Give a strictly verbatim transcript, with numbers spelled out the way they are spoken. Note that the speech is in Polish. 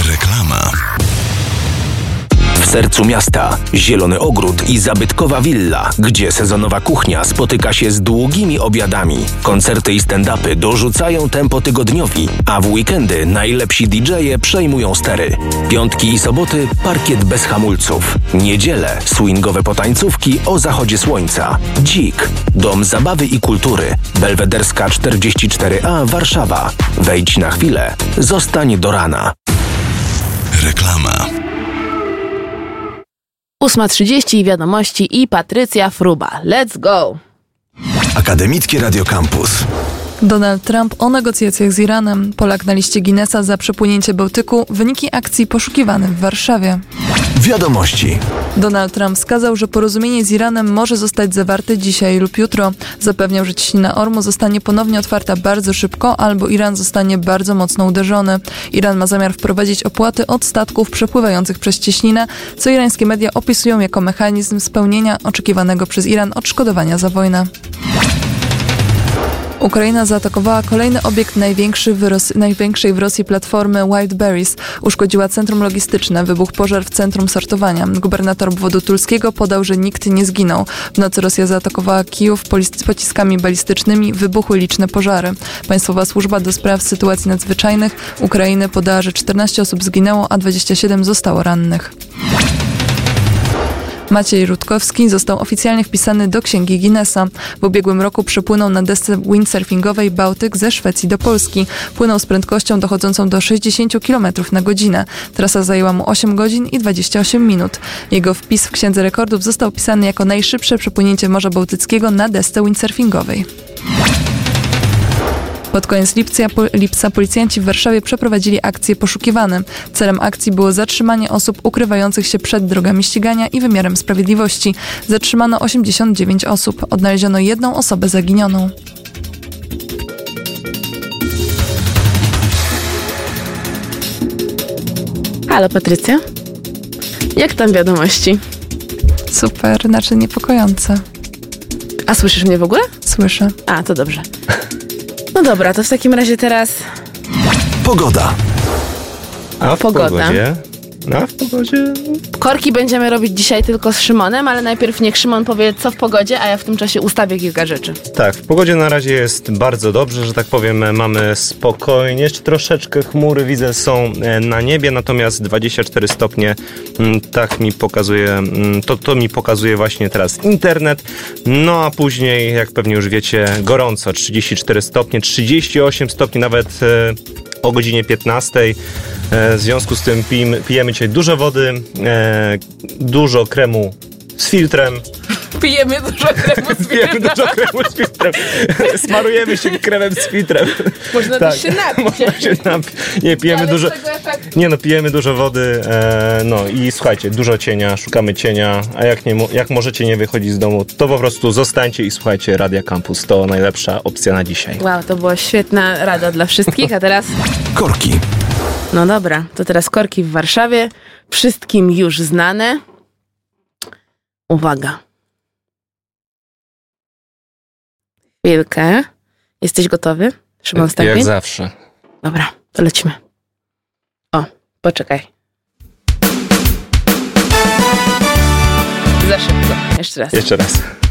Reklama. W sercu miasta zielony ogród i zabytkowa willa, gdzie sezonowa kuchnia spotyka się z długimi obiadami. Koncerty i stand-upy dorzucają tempo tygodniowi, a w weekendy najlepsi didżeje przejmują stery. Piątki i soboty parkiet bez hamulców. Niedzielę swingowe potańcówki o zachodzie słońca. Dzik. Dom zabawy i kultury. Belwederska czterdzieści cztery A Warszawa. Wejdź na chwilę. Zostań do rana. Reklama. ósma trzydzieści i wiadomości i Patrycja Fruba. Let's go! Akademickie Radio Campus. Donald Trump o negocjacjach z Iranem. Polak na liście Guinnessa za przepłynięcie Bałtyku. Wyniki akcji poszukiwane w Warszawie. Wiadomości. Donald Trump wskazał, że porozumienie z Iranem może zostać zawarte dzisiaj lub jutro. Zapewniał, że cieśnina Ormu zostanie ponownie otwarta bardzo szybko, albo Iran zostanie bardzo mocno uderzony. Iran ma zamiar wprowadzić opłaty od statków przepływających przez cieśninę, co irańskie media opisują jako mechanizm spełnienia oczekiwanego przez Iran odszkodowania za wojnę. Ukraina zaatakowała kolejny obiekt największy w Ros- największej w Rosji platformy Wildberries. Uszkodziła centrum logistyczne, wybuchł pożar w centrum sortowania. Gubernator obwodu tulskiego podał, że nikt nie zginął. W nocy Rosja zaatakowała Kijów polis- pociskami balistycznymi, wybuchły liczne pożary. Państwowa Służba do Spraw Sytuacji Nadzwyczajnych Ukrainy podała, że czternaście osób zginęło, a dwadzieścia siedem zostało rannych. Maciej Rutkowski został oficjalnie wpisany do Księgi Guinnessa. W ubiegłym roku przypłynął na desce windsurfingowej Bałtyk ze Szwecji do Polski. Płynął z prędkością dochodzącą do sześćdziesiąt kilometrów na godzinę. Trasa zajęła mu osiem godzin i dwadzieścia osiem minut. Jego wpis w Księdze Rekordów został opisany jako najszybsze przepłynięcie Morza Bałtyckiego na desce windsurfingowej. Pod koniec lipca, lipca policjanci w Warszawie przeprowadzili akcje poszukiwane. Celem akcji było zatrzymanie osób ukrywających się przed drogami ścigania i wymiarem sprawiedliwości. Zatrzymano osiemdziesiąt dziewięć osób. Odnaleziono jedną osobę zaginioną. Halo Patrycja? Jak tam wiadomości? Super, znaczy niepokojące. A słyszysz mnie w ogóle? Słyszę. A, to dobrze. No dobra, to w takim razie teraz Pogoda. A w Pogoda. pogodzie? No, w pogodzie... korki będziemy robić dzisiaj tylko z Szymonem, ale najpierw niech Szymon powie, co w pogodzie, a ja w tym czasie ustawię kilka rzeczy. Tak, w pogodzie na razie jest bardzo dobrze, że tak powiem, mamy spokojnie. Jeszcze troszeczkę chmury, widzę, są na niebie, natomiast dwadzieścia cztery stopnie, tak mi pokazuje, to, to mi pokazuje właśnie teraz internet. No a później, jak pewnie już wiecie, gorąco, trzydzieści cztery stopnie, trzydzieści osiem stopni nawet o godzinie piętnastej. W związku z tym pijemy, pijemy dzisiaj dużo wody, e, dużo kremu z filtrem. Pijemy dużo kremu z Pijemy filtrem. dużo kremu z filtrem. Smarujemy się kremem z filtrem. Można Tak. też się napić. Można się napić. Nie, pijemy Ale dużo. z tego efektu. Nie no, pijemy dużo wody. E, no i słuchajcie, dużo cienia, szukamy cienia, a jak, nie, jak możecie nie wychodzić z domu, to po prostu zostańcie i słuchajcie Radia Campus. To najlepsza opcja na dzisiaj. Wow, to była świetna rada dla wszystkich, a teraz... Korki. No dobra, to teraz korki w Warszawie. Wszystkim już znane. Uwaga. Chwilkę. Jesteś gotowy? Szymon Stawin? Jak zawsze. Dobra, to lecimy. O, poczekaj. Za szybko. Jeszcze raz. Jeszcze raz.